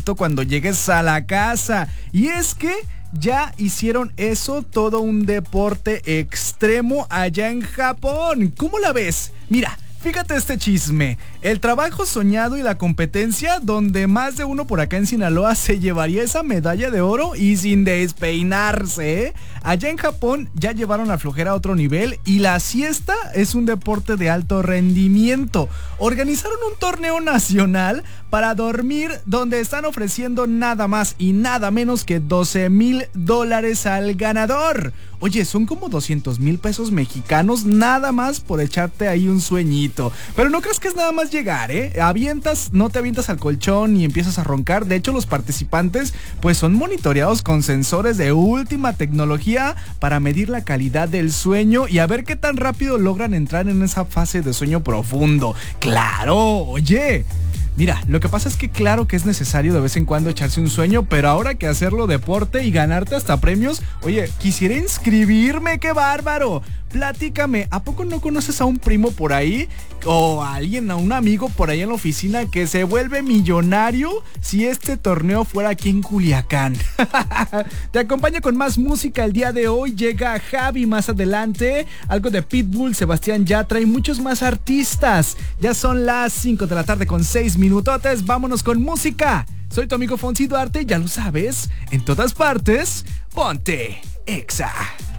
apetito cuando llegues a la casa. Y es que ya hicieron eso, todo un deporte extremo allá en Japón. ¿Cómo la ves? Mira, fíjate este chisme. El trabajo soñado y la competencia donde más de uno por acá en Sinaloa se llevaría esa medalla de oro y sin despeinarse, ¿eh? Allá en Japón ya llevaron la flojera a otro nivel y la siesta es un deporte de alto rendimiento. Organizaron un torneo nacional para dormir donde están ofreciendo nada más y nada menos que $12,000 al ganador. Oye, son como 200,000 pesos mexicanos nada más por echarte ahí un sueñito. Pero no crees que es nada más llegar, ¿eh? No te avientas al colchón y empiezas a roncar. De hecho, los participantes pues son monitoreados con sensores de última tecnología para medir la calidad del sueño y a ver qué tan rápido logran entrar en esa fase de sueño profundo. ¡Claro! Oye, mira, lo que pasa es que claro que es necesario de vez en cuando echarse un sueño, pero ahora que hacerlo deporte y ganarte hasta premios, oye, quisiera inscribirme, ¡qué bárbaro! Platícame, ¿a poco no conoces a un primo por ahí? O a alguien, a un amigo por ahí en la oficina que se vuelve millonario si este torneo fuera aquí en Culiacán. Te acompaño con más música el día de hoy. Llega Javi más adelante, algo de Pitbull, Sebastián Yatra y muchos más artistas. Ya son las 5 de la tarde con 6 minutotes. Vámonos con música. Soy tu amigo Fonsi Duarte, ya lo sabes. En todas partes, ponte Exa.